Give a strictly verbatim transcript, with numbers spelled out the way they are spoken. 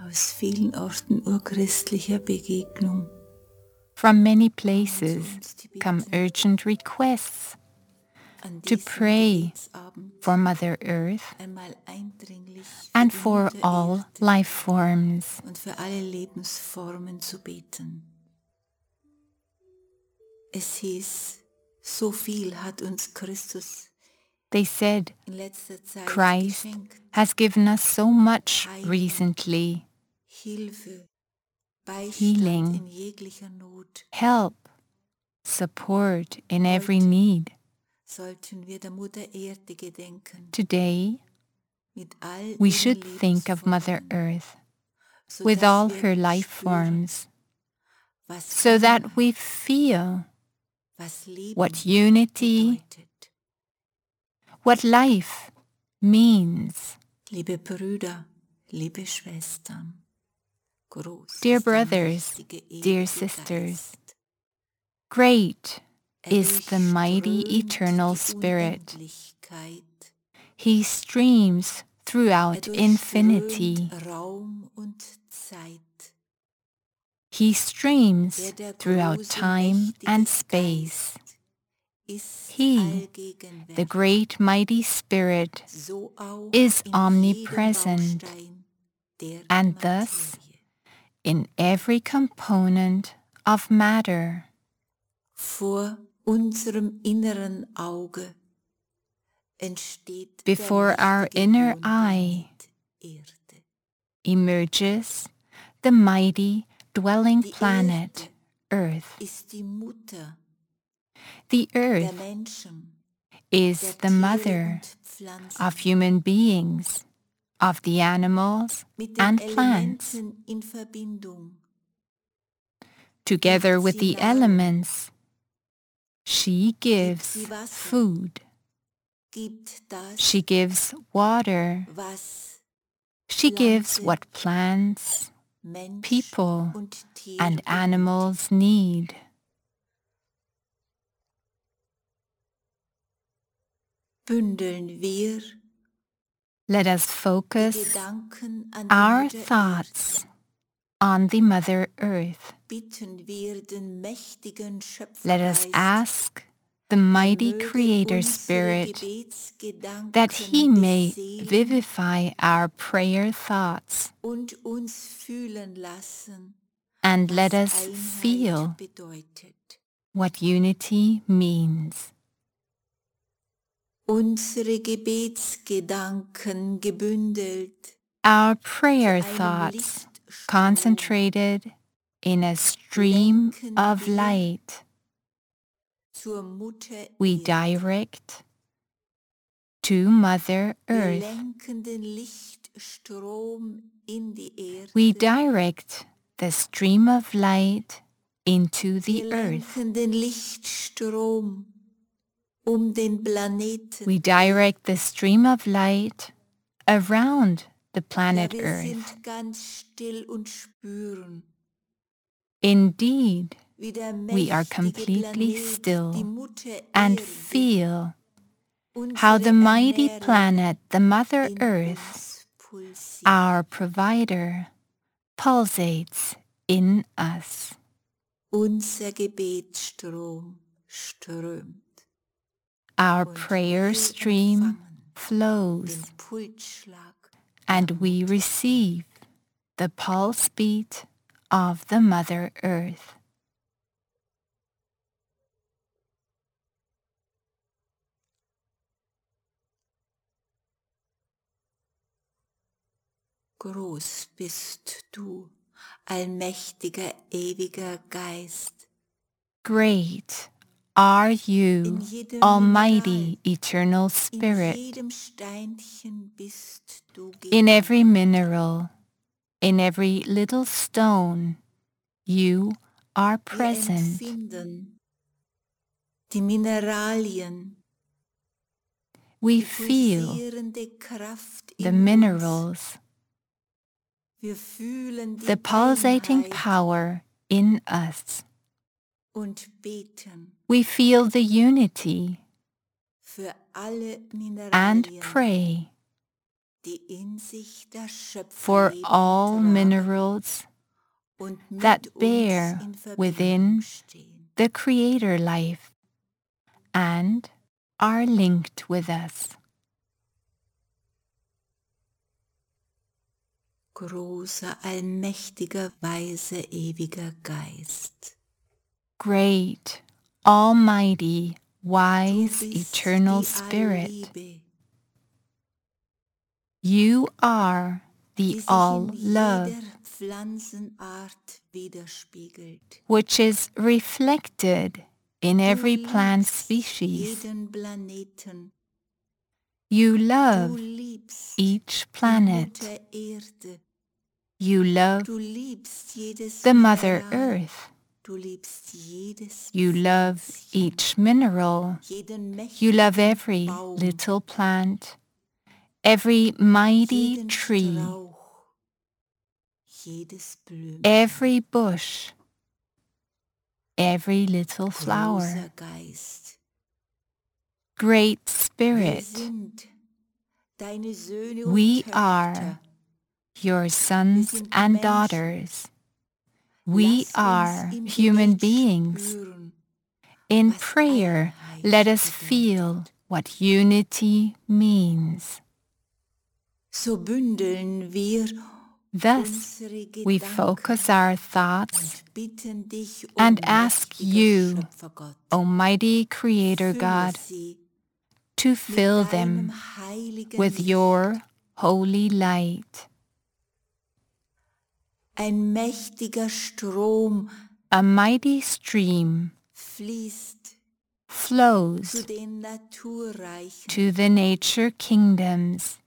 aus vielen Orten urchristlicher Begegnung. From many places come urgent requests to pray for Mother Earth and for all life forms. Und für alle Lebensformen zu beten. Es hieß, so viel hat uns Christus They said, in letzter Zeit Christ geschenkt. has given us so much recently. Hilfe, Beistand Healing, in jeglicher Not. help, support in every need. Sollten wir der Mutter Erde gedenken. Today, Mit all we ihren should think of Mother Lebensformen, Earth sodass with all wir her life spüren, forms, was so that Einheit, we feel was Leben what unity, bedeutet. what life means. Liebe Brüder, liebe Schwestern, groß Dear ist der brothers, mächtige, dear ewige sisters, Geist. great Er is the mighty durchströmt eternal die Spirit. Unendlichkeit. He streams Er throughout infinity. durchströmt Raum und Zeit. He Der, streams der throughout große, time mächtige and space. Geist ist He, the allgegenwärtig, great mighty Spirit, so auch is in jedem omnipresent, Baustein der and thus Materie. in every component of matter. Vor unserem inneren Auge entsteht Before der our mächtige inner eye Wohnplanet Erde. emerges the mighty dwelling Die planet, Erde Earth. ist die Mutter The der Earth Menschen, is der the Tiere mother und Pflanzen, of human beings, of the animals mit den and plants. Elementen in Verbindung. Together Gibt with sie the Nahrung, elements, she gibt sie gives Wasser, food, gibt das, she gives water, was she gives Pflanze, what plants, Mensch people, und Tier and benötigt. animals need. Bündeln wir Let us die focus Gedanken an die our Mutter thoughts Erde. on the Mother Earth. Bitten wir den mächtigen Let us Schöpfergeist, ask the er mighty möge Creator unsere Spirit Gebetsgedanken that He may beseelen vivify our prayer thoughts und uns fühlen lassen, and let was us Einheit feel bedeutet. what unity means. Unsere Gebetsgedanken gebündelt Our zu prayer einem thoughts Lichtstrom concentrated in a stream lenken of wir light zur Mutter we Erde. direct to Mother Wir Earth. lenken den Lichtstrom in die Erde. We direct the stream of light into the Wir earth. lenken den Lichtstrom um den Planeten. We direct the stream of light around the Ja, planet wir Earth. sind ganz still und spüren, Indeed, wie der we are mächtige completely Planet, die still Mutter and Erde, feel how unsere the mighty Ernährerin, planet, the Mother in Earth, uns pulsiert. our provider, pulsates in us. Unser Gebetsstrom strömt. Our Und prayer wir stream empfangen flows, den Pulsschlag and der we Mutter. receive the pulse beat of the Mother Earth. Groß bist du, allmächtiger, ewiger Geist. Great are In you, jedem Almighty Mineral, Eternal in Spirit, jedem Steinchen bist du in every gegenwärtig. mineral, in every little stone, you are Wir present. empfinden die Mineralien, We die feel pulsierende Kraft the in uns. minerals, Wir fühlen die the pulsating Einheit power in us. und beten We feel the unity für alle and Mineralien, pray die in sich der for Schöpferleben all tragen minerals und mit that uns bear in Verbindung within stehen. the Creator life and are linked with us. Großer, allmächtiger, weiser, ewiger Geist. Great, almighty, Du wise, bist eternal die Spirit, Allliebe, you are the die sich in all-love, jeder Pflanzenart widerspiegelt. which is reflected in Du every plant liebst species. jeden Planeten. You Du love liebst each die planet. Mutter Erde. You love Du liebst jedes the Mother Mineral. Earth. Du liebst jedes You love Pflänzchen, each mineral. jeden You love mächtigen every Baum, little plant, every mighty jeden tree, Strauch, jedes Blümchen. every bush, every little flower. Großer Geist, Great wir Spirit, sind deine Söhne we und Töchter. are your Wir sons sind and Menschen. daughters. We Lass uns are im human Gebet beings. spüren, In was prayer, Einheit let us bedeutet. feel what unity means. So bündeln wir Thus, unsere we Gedanken focus our thoughts und bitten dich, o and ask mächtiger you, Schöpfergott, Almighty Creator fülle God, sie to mit fill deinem them heiligen with Licht. your holy light. Ein mächtiger Strom A mighty stream fließt zu flows den naturreichen to the nature kingdoms